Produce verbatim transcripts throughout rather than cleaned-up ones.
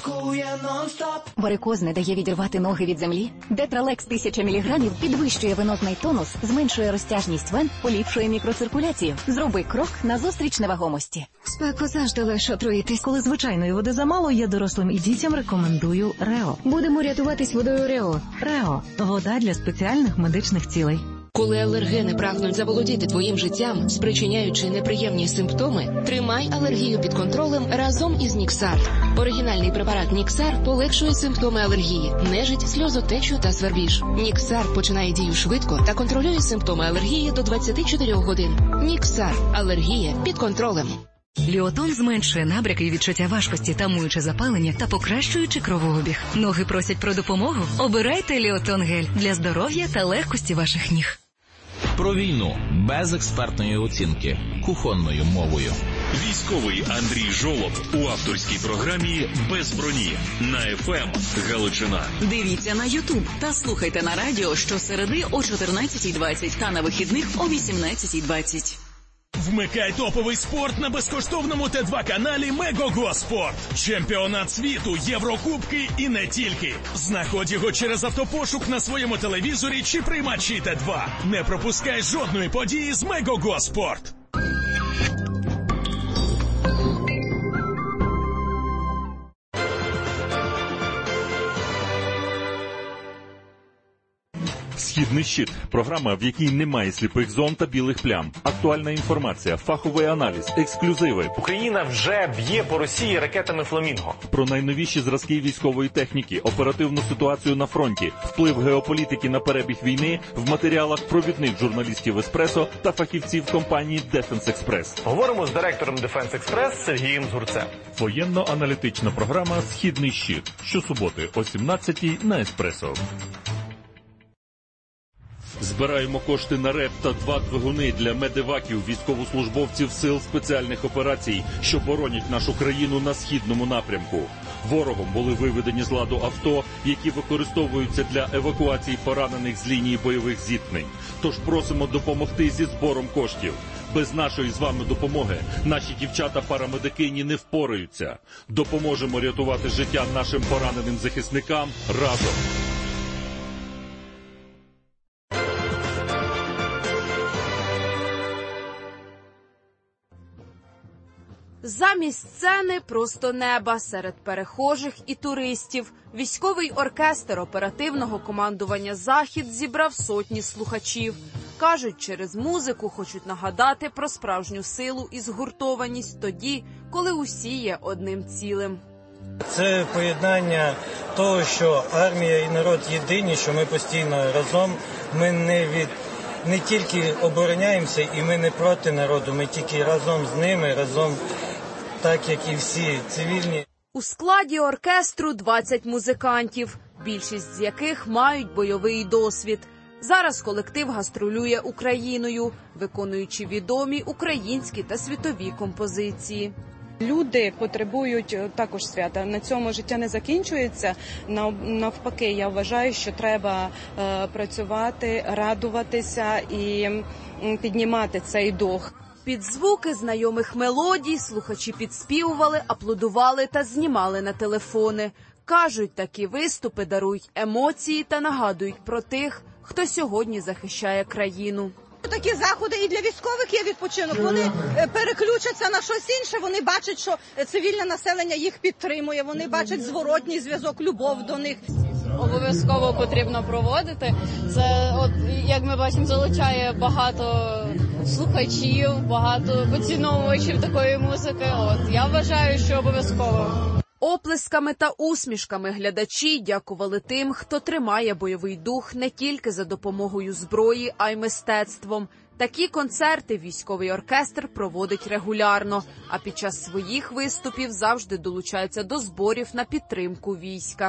Крокує нон-стоп. Варикоз не дає відірвати ноги від землі? Детралекс тисяча міліграмів підвищує венозний тонус, зменшує розтяжність вен, поліпшує мікроциркуляцію. Зроби крок назустріч невагомості. Спеку завжди легше отруїтись. Коли звичайної води замало, я дорослим і дітям рекомендую Рео. Будемо рятуватись водою Рео. Рео – вода для спеціальних медичних цілей. Коли алергени прагнуть заволодіти твоїм життям, спричиняючи неприємні симптоми, тримай алергію під контролем разом із Ніксар. Оригінальний препарат Ніксар полегшує симптоми алергії, нежить, сльозотечу та свербіж. Ніксар починає дію швидко та контролює симптоми алергії до двадцяти чотирьох годин. Ніксар. Алергія під контролем. Ліотон зменшує набряки і відчуття важкості, тамуючи запалення та покращуючи кровообіг. Ноги просять про допомогу? Обирайте Ліотон гель для здоров'я та легкості ваших ніг. Про війну без експертної оцінки, кухонною мовою. Військовий Андрій Жолоб у авторській програмі «Без броні» на еф ем Галичина. Дивіться на Ютуб та слухайте на радіо щосереди о чотирнадцятій двадцять та на вихідних о вісімнадцятій двадцять. Вмикай топовий спорт на безкоштовному Т два каналі Мегого Спорт. Чемпіонат світу, Єврокубки і не тільки. Знаходь його через автопошук на своєму телевізорі чи приймачі Т два. Не пропускай жодної події з Мегого Спорт. «Східний щит» – програма, в якій немає сліпих зон та білих плям. Актуальна інформація, фаховий аналіз, ексклюзиви. Україна вже б'є по Росії ракетами «Фламінго». Про найновіші зразки військової техніки, оперативну ситуацію на фронті, вплив геополітики на перебіг війни в матеріалах провідних журналістів «Еспресо» та фахівців компанії «Дефенс Експрес». Говоримо з директором «Дефенс Експрес» Сергієм Згурцем. Воєнно-аналітична програма «Східний щит» щосуботи о сімнадцятій на «Еспресо». Збираємо кошти на РЕП та два двигуни для медеваків, військовослужбовців сил спеціальних операцій, що боронять нашу країну на східному напрямку. Ворогом були виведені з ладу авто, які використовуються для евакуації поранених з лінії бойових зіткнень. Тож просимо допомогти зі збором коштів. Без нашої з вами допомоги наші дівчата-парамедикині не впораються. Допоможемо рятувати життя нашим пораненим захисникам разом. Замість сцени просто неба серед перехожих і туристів. Військовий оркестр оперативного командування «Захід» зібрав сотні слухачів. Кажуть, через музику хочуть нагадати про справжню силу і згуртованість тоді, коли усі є одним цілим. Це поєднання того, що армія і народ єдині, що ми постійно разом, ми не від... не тільки обороняємося і ми не проти народу, ми тільки разом з ними, разом так, як і всі цивільні. У складі оркестру двадцять музикантів, більшість з яких мають бойовий досвід. Зараз колектив гастролює Україною, виконуючи відомі українські та світові композиції. Люди потребують також свята. На цьому життя не закінчується. Навпаки, я вважаю, що треба е, працювати, радуватися і піднімати цей дух. Під звуки знайомих мелодій слухачі підспівували, аплодували та знімали на телефони. Кажуть, такі виступи дарують емоції та нагадують про тих, хто сьогодні захищає країну. Такі заходи і для військових є відпочинок. Вони переключаться на щось інше, вони бачать, що цивільне населення їх підтримує, вони бачать зворотній зв'язок, любов до них. Обов'язково потрібно проводити. Це, от, як ми бачимо, залучає багато слухачів, багато поціновувачів такої музики. От, я вважаю, що обов'язково. Оплесками та усмішками глядачі дякували тим, хто тримає бойовий дух не тільки за допомогою зброї, а й мистецтвом. Такі концерти військовий оркестр проводить регулярно, а під час своїх виступів завжди долучається до зборів на підтримку війська.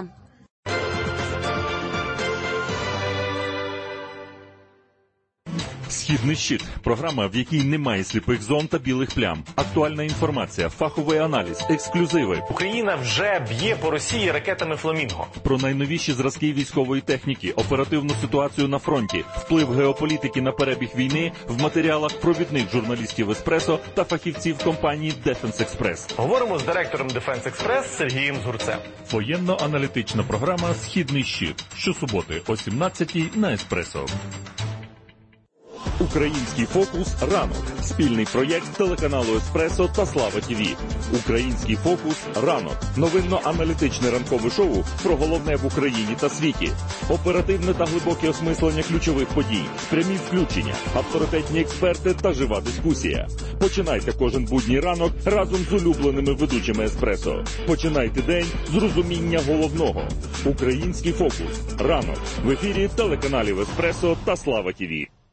Східний щит – програма, в якій немає сліпих зон та білих плям. Актуальна інформація, фаховий аналіз, ексклюзиви. Україна вже б'є по Росії ракетами «Фламінго». Про найновіші зразки військової техніки, оперативну ситуацію на фронті, вплив геополітики на перебіг війни в матеріалах провідних журналістів «Еспресо» та фахівців компанії «Дефенс Експрес». Говоримо з директором «Дефенс Експрес» Сергієм Згурцем. Воєнно-аналітична програма «Східний щит». Щосуботи о сімнадцятій на «Еспресо». Український фокус ранок. Спільний проєкт телеканалу «Еспресо» та Слава ТІВІ. Український фокус ранок. Новинно-аналітичне ранкове шоу про головне в Україні та світі. Оперативне та глибоке осмислення ключових подій. Прямі включення, авторитетні експерти та жива дискусія. Починайте кожен будній ранок разом з улюбленими ведучими «Еспресо». Починайте день з розуміння головного. Український фокус ранок. В ефірі телеканалів «Еспресо» та Слава ТІВІ.